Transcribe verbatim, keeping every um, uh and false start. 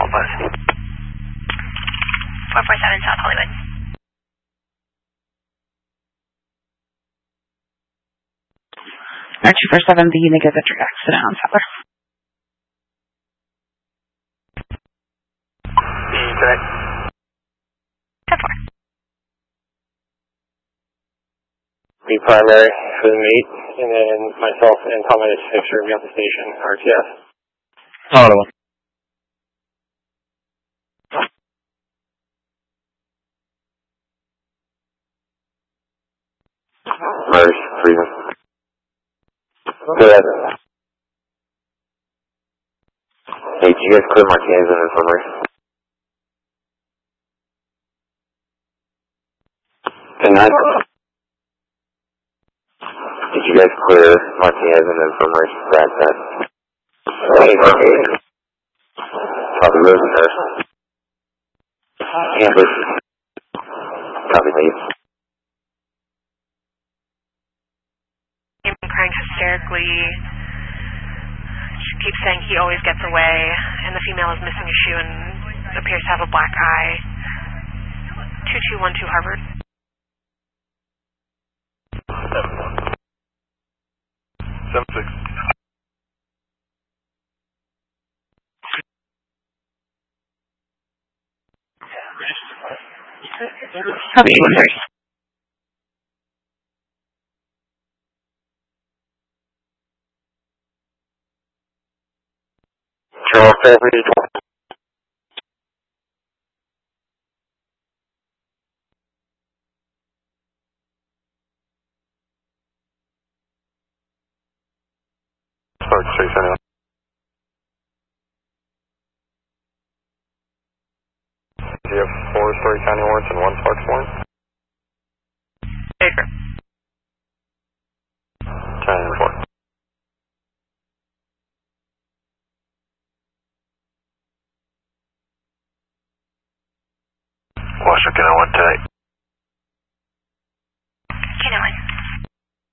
bus. four four seven South Hollywood. two four seven, the negative accident on Sadler. The today. ten four. The primary for the meet, and then myself and Tom at Fixer be at the station, R T S. Ottawa. Murders, freedom. Go ahead. Hey, did you guys clear Martinez in the infirmary? Good night. Did you guys clear Martinez in the infirmary? Brad said. Hey, okay. Copy, Rose and nurse. Campus. Copy, leave. Crying hysterically. She keeps saying he always gets away, and the female is missing a shoe and appears to have a black eye. two two one two Harvard. seven six. Copy, one thirty. Charles Stephanie. Start six seventy-one. Do you have four Story County warrants and one Sparks warrant? Baker. ten and four. Washington, I want tonight.